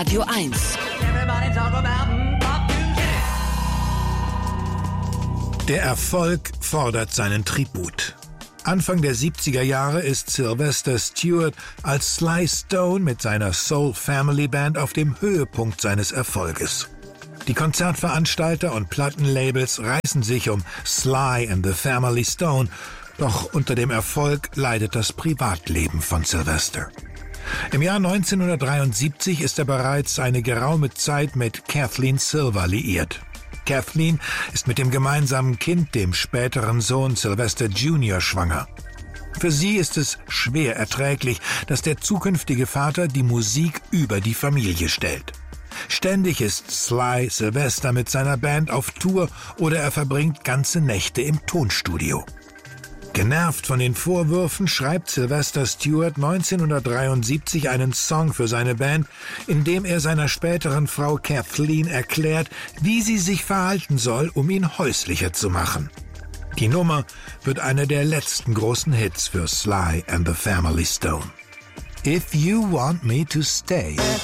Radio 1. Der Erfolg fordert seinen Tribut. Anfang der 70er Jahre ist Sylvester Stewart als Sly Stone mit seiner Soul Family Band auf dem Höhepunkt seines Erfolges. Die Konzertveranstalter und Plattenlabels reißen sich um Sly and the Family Stone, doch unter dem Erfolg leidet das Privatleben von Sylvester. Im Jahr 1973 ist er bereits eine geraume Zeit mit Kathleen Silver liiert. Kathleen ist mit dem gemeinsamen Kind, dem späteren Sohn Sylvester Jr., schwanger. Für sie ist es schwer erträglich, dass der zukünftige Vater die Musik über die Familie stellt. Ständig ist Sly Sylvester mit seiner Band auf Tour oder er verbringt ganze Nächte im Tonstudio. Genervt von den Vorwürfen schreibt Sylvester Stewart 1973 einen Song für seine Band, in dem er seiner späteren Frau Kathleen erklärt, wie sie sich verhalten soll, um ihn häuslicher zu machen. Die Nummer wird einer der letzten großen Hits für Sly and the Family Stone. If You Want Me to Stay.